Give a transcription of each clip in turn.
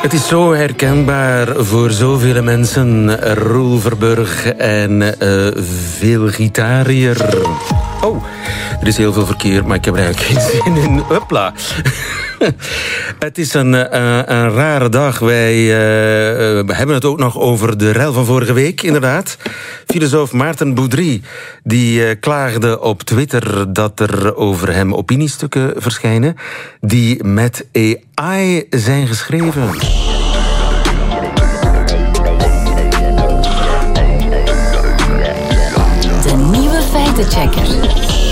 Het is zo herkenbaar voor zoveel mensen. Roel Verburg en veel gitaar hier. Oh, er is heel veel verkeer, maar ik heb er eigenlijk geen zin in. Hopla. Het is een rare dag. Wij hebben het ook nog over de rel van vorige week, inderdaad. Filosoof Maarten Boudry die klaagde op Twitter dat er over hem opiniestukken verschijnen die met AI zijn geschreven. De nieuwe feitenchecker.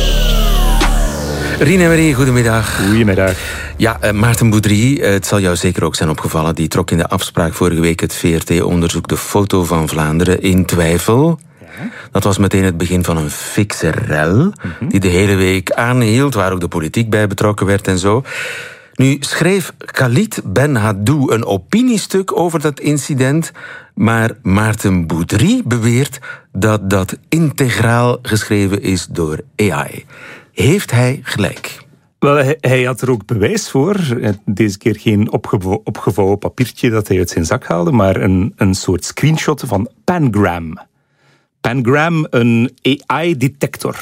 Rien en Marie, goedemiddag. Goedemiddag. Ja, Maarten Boudry, het zal jou zeker ook zijn opgevallen. Die trok in de afspraak vorige week het VRT-onderzoek De Foto van Vlaanderen in twijfel. Ja. Dat was meteen het begin van een fikse rel, die de hele week aanhield, waar ook de politiek bij betrokken werd en zo. Nu schreef Khalid Benhaddou een opiniestuk over dat incident, maar Maarten Boudry beweert dat dat integraal geschreven is door AI. Heeft hij gelijk? Wel, hij had er ook bewijs voor. Deze keer geen opgevouwen papiertje dat hij uit zijn zak haalde, maar een soort screenshot van Pangram. Pangram, een AI-detector.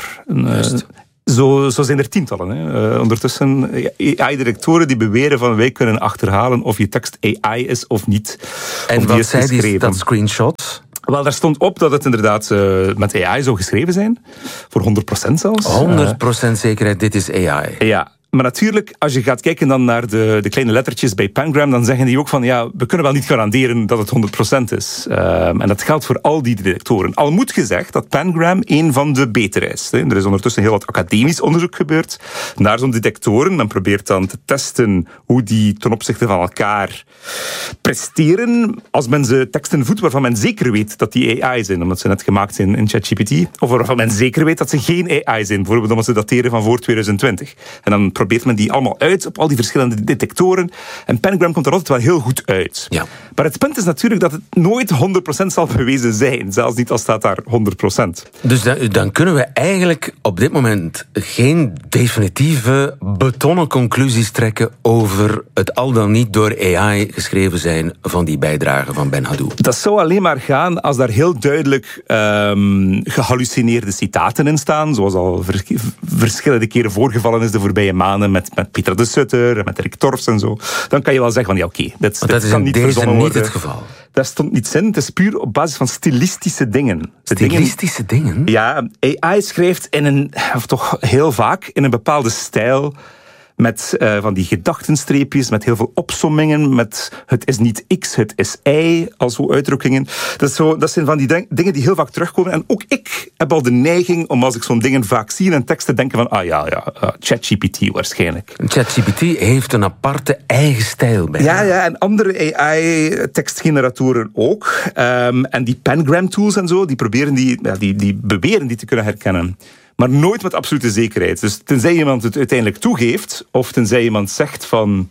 Zo zijn er tientallen. Hè. Ondertussen AI-directoren die beweren van wij kunnen achterhalen of je tekst AI is of niet. En wat zei dat screenshot? Wel, daar stond op dat het inderdaad met AI zou geschreven zijn. Voor 100% zelfs. 100% zekerheid, dit is AI. Ja. Maar natuurlijk, als je gaat kijken dan naar de kleine lettertjes bij Pangram, dan zeggen die ook van, ja, we kunnen wel niet garanderen dat het 100% is. En dat geldt voor al die detectoren. Al moet gezegd dat Pangram een van de betere is. Er is ondertussen heel wat academisch onderzoek gebeurd naar zo'n detectoren. Men probeert dan te testen hoe die ten opzichte van elkaar presteren als men ze teksten voedt waarvan men zeker weet dat die AI zijn, omdat ze net gemaakt zijn in ChatGPT. Of waarvan men zeker weet dat ze geen AI zijn, bijvoorbeeld omdat ze dateren van voor 2020. En dan probeert men die allemaal uit op al die verschillende detectoren. En Pangram komt er altijd wel heel goed uit. Ja. Maar het punt is natuurlijk dat het nooit 100% zal bewezen zijn. Zelfs niet als staat daar 100%. Dus dan kunnen we eigenlijk op dit moment geen definitieve betonnen conclusies trekken over het al dan niet door AI geschreven zijn van die bijdrage van Benhaddou. Dat zou alleen maar gaan als daar heel duidelijk gehallucineerde citaten in staan, zoals al verschillende keren voorgevallen is de voorbije maanden met Pieter de Sutter en met Rick Torfs en zo. Dan kan je wel zeggen van ja, oké, dit kan niet verzonnen worden. Niet het geval. Dat stond niet in. Het is puur op basis van stilistische dingen. Stilistische dingen? Ja, AI schrijft toch heel vaak in een bepaalde stijl, met van die gedachtenstreepjes, met heel veel opsommingen, met het is niet X, het is Y, als zo uitdrukkingen. Dat zijn van die dingen die heel vaak terugkomen. En ook ik heb al de neiging om, als ik zo'n dingen vaak zie in een tekst, te denken van, ChatGPT waarschijnlijk. ChatGPT heeft een aparte eigen stijl bij. Ja, en andere AI-tekstgeneratoren ook. En die Pangram-tools en zo, die beweren die te kunnen herkennen. Maar nooit met absolute zekerheid. Dus tenzij iemand het uiteindelijk toegeeft, of tenzij iemand zegt van,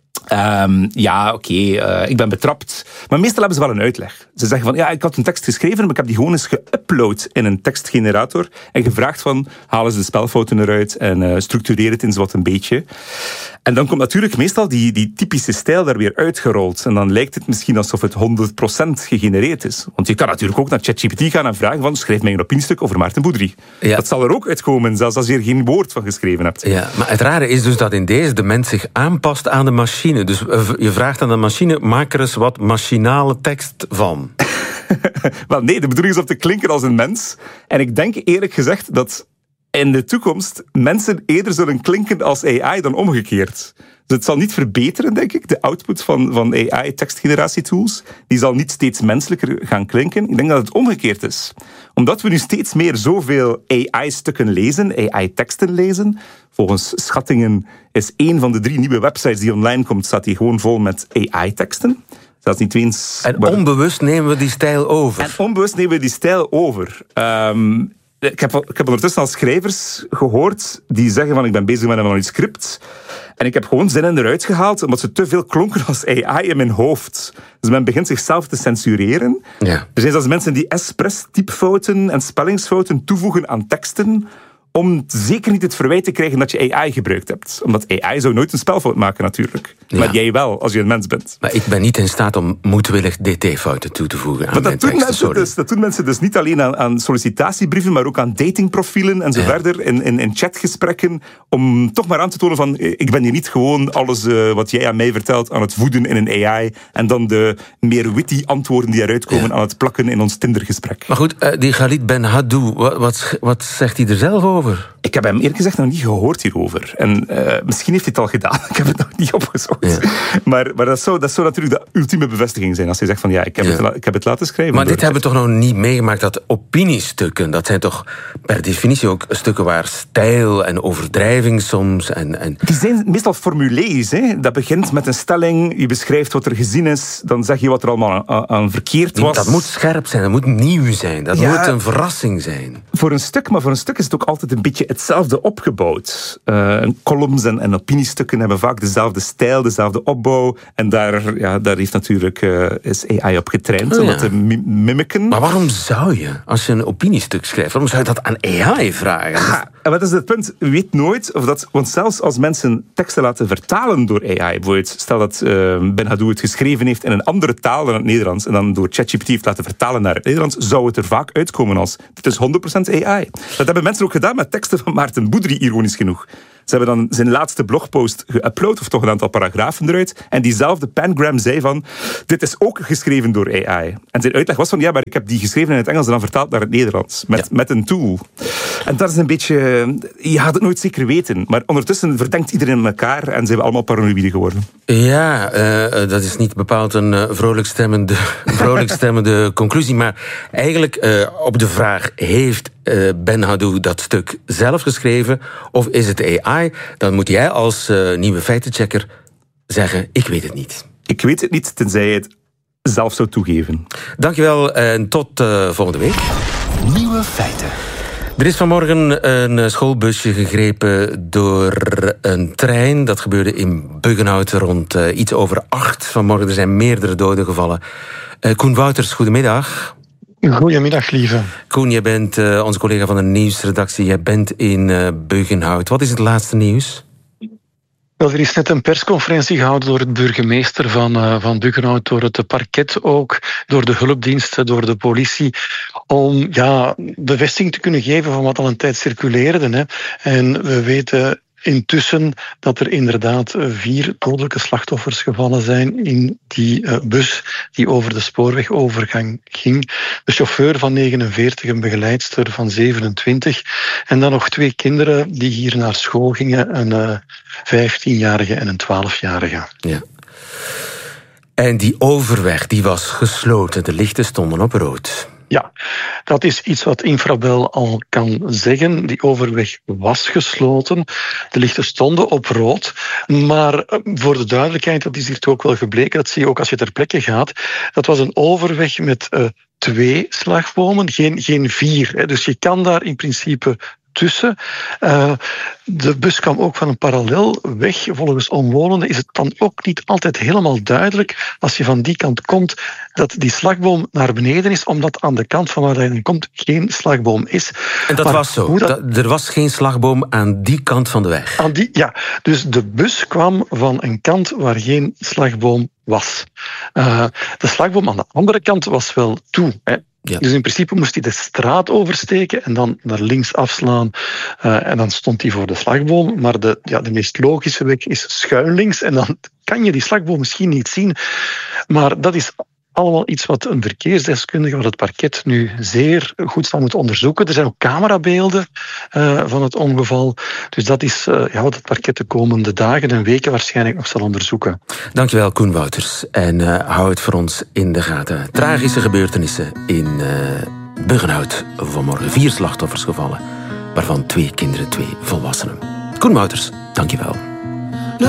ik ben betrapt. Maar meestal hebben ze wel een uitleg. Ze zeggen van, ja, ik had een tekst geschreven, maar ik heb die gewoon eens geüpload in een tekstgenerator en gevraagd van, haal eens de spelfouten eruit en structureer het eens wat een beetje. En dan komt natuurlijk meestal die typische stijl daar weer uitgerold. En dan lijkt het misschien alsof het 100% gegenereerd is. Want je kan natuurlijk ook naar ChatGPT gaan en vragen van, schrijf mij een opiniestuk over Maarten Boudry. Ja. Dat zal er ook uitkomen, zelfs als je er geen woord van geschreven hebt. Ja, maar het rare is dus dat in deze de mens zich aanpast aan de machine. Dus je vraagt aan de machine, maak er eens wat machinale tekst van. Wel nee, de bedoeling is om te klinken als een mens. En ik denk eerlijk gezegd dat in de toekomst mensen eerder zullen klinken als AI dan omgekeerd. Dus het zal niet verbeteren, denk ik, de output van AI-tekstgeneratietools. Die zal niet steeds menselijker gaan klinken. Ik denk dat het omgekeerd is. Omdat we nu steeds meer zoveel AI-stukken lezen, AI-teksten lezen. Volgens schattingen is 1 van de 3 nieuwe websites die online komt, staat die gewoon vol met AI-teksten. Dat is niet eens... En onbewust nemen we die stijl over. Ik heb ondertussen al schrijvers gehoord die zeggen van ik ben bezig met een manuscript en ik heb gewoon zinnen eruit gehaald omdat ze te veel klonken als AI in mijn hoofd. Dus men begint zichzelf te censureren. Ja. Er zijn zelfs mensen die expres typfouten en spellingsfouten toevoegen aan teksten om zeker niet het verwijt te krijgen dat je AI gebruikt hebt. Omdat AI zou nooit een spelfout maken natuurlijk. Ja. Maar jij wel, als je een mens bent. Maar ik ben niet in staat om moedwillig dt-fouten toe te voegen aan mijn teksten. Dat doen mensen dus niet alleen aan sollicitatiebrieven, maar ook aan datingprofielen en zo verder, in chatgesprekken, om toch maar aan te tonen van, ik ben hier niet gewoon alles wat jij aan mij vertelt aan het voeden in een AI en dan de meer witty antwoorden die eruit komen aan het plakken in ons Tindergesprek. Maar goed, die Khalid Benhaddou, wat zegt hij er zelf over? Ik heb hem eerlijk gezegd nog niet gehoord hierover. En misschien heeft hij het al gedaan. Ik heb het nog niet opgezocht. Ja. Maar dat zou natuurlijk de ultieme bevestiging zijn. Als hij zegt van ik heb het laten schrijven. Maar dit hebben we toch nog niet meegemaakt, dat opiniestukken, dat zijn toch per definitie ook stukken waar stijl en overdrijving soms en... Die zijn meestal formulees. Hè? Dat begint met een stelling, je beschrijft wat er gezien is, dan zeg je wat er allemaal aan verkeerd was. Dat moet scherp zijn, dat moet nieuw zijn, dat moet een verrassing zijn. Voor een stuk is het ook altijd een beetje hetzelfde opgebouwd. Columns en opiniestukken hebben vaak dezelfde stijl, dezelfde opbouw. En daar heeft natuurlijk is AI op getraind om dat te mimiken. Maar waarom zou je, als je een opiniestuk schrijft, waarom zou je dat aan AI vragen? En wat is het punt? Je weet nooit of dat... Want zelfs als mensen teksten laten vertalen door AI, bijvoorbeeld, stel dat Benhaddou het geschreven heeft in een andere taal dan het Nederlands, en dan door ChatGPT heeft laten vertalen naar het Nederlands, zou het er vaak uitkomen als, dit is 100% AI. Dat hebben mensen ook gedaan met teksten van Maarten Boudry, ironisch genoeg. Ze hebben dan zijn laatste blogpost geüpload, of toch een aantal paragrafen eruit, en diezelfde Pangram zei van, dit is ook geschreven door AI. En zijn uitleg was van, maar ik heb die geschreven in het Engels en dan vertaald naar het Nederlands, met een tool. En dat is een beetje, je gaat het nooit zeker weten, maar ondertussen verdenkt iedereen elkaar en zijn we allemaal paranoïde geworden. Ja, dat is niet bepaald een vrolijk stemmende conclusie, maar eigenlijk op de vraag, heeft Benhaddou dat stuk zelf geschreven of is het AI? Dan moet jij als nieuwe feitenchecker zeggen, ik weet het niet. Ik weet het niet, tenzij je het zelf zou toegeven. Dankjewel en tot volgende week. Nieuwe feiten. Er is vanmorgen een schoolbusje gegrepen door een trein. Dat gebeurde in Buggenhout rond iets over 8 vanmorgen. Er zijn meerdere doden gevallen. Koen Wouters, goedemiddag. Goedemiddag, lieve. Koen, jij bent onze collega van de nieuwsredactie. Jij bent in Buggenhout. Wat is het laatste nieuws? Wel, er is net een persconferentie gehouden door het burgemeester van Buggenhout, door het parket ook, door de hulpdiensten, door de politie, om bevestiging te kunnen geven van wat al een tijd circuleerde. Hè. En we weten intussen dat er inderdaad 4 dodelijke slachtoffers gevallen zijn in die bus die over de spoorwegovergang ging. De chauffeur van 49, een begeleidster van 27 en dan nog 2 kinderen die hier naar school gingen, een 15-jarige en een 12-jarige. Ja. En die overweg die was gesloten, de lichten stonden op rood. Ja, dat is iets wat Infrabel al kan zeggen. Die overweg was gesloten. De lichten stonden op rood. Maar voor de duidelijkheid, dat is hier toch ook wel gebleken, dat zie je ook als je ter plekke gaat. Dat was een overweg met 2 slagbomen, geen 4. Hè. Dus je kan daar in principe tussen. De bus kwam ook van een parallelweg. Volgens omwonenden is het dan ook niet altijd helemaal duidelijk, als je van die kant komt, dat die slagboom naar beneden is, omdat aan de kant van waar je komt geen slagboom is. En dat was zo? Er was geen slagboom aan die kant van de weg? Dus de bus kwam van een kant waar geen slagboom was. De slagboom aan de andere kant was wel toe, hè. Ja. Dus in principe moest hij de straat oversteken en dan naar links afslaan. En dan stond hij voor de slagboom. Maar de meest logische weg is schuin-links. En dan kan je die slagboom misschien niet zien. Maar dat is allemaal iets wat een verkeersdeskundige, wat het parket nu zeer goed zal moeten onderzoeken. Er zijn ook camerabeelden van het ongeval. Dus dat is wat het parket de komende dagen en weken waarschijnlijk nog zal onderzoeken. Dankjewel, Koen Wouters. En hou het voor ons in de gaten. Tragische gebeurtenissen in Buggenhout vanmorgen. 4 slachtoffers gevallen, waarvan 2 kinderen, 2 volwassenen. Koen Wouters, dankjewel.